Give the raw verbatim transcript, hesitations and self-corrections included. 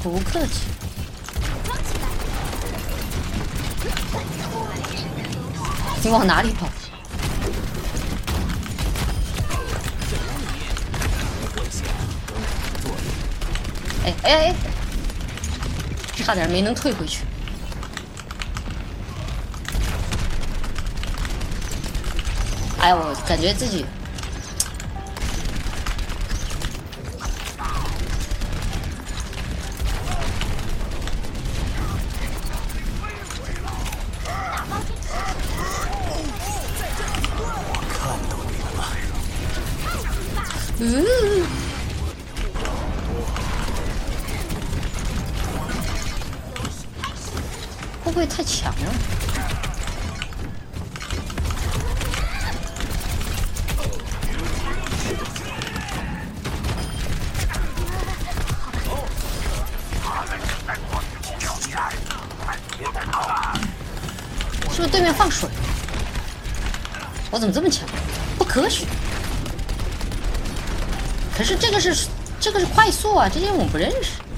不客气。你往哪里跑？哎哎哎！差点没能退回去。哎呀，我感觉自己。嗯，会不会太强了？是不是对面放水？我怎么这么强？不科学。可是这个是这个是快速啊，这些我不认识。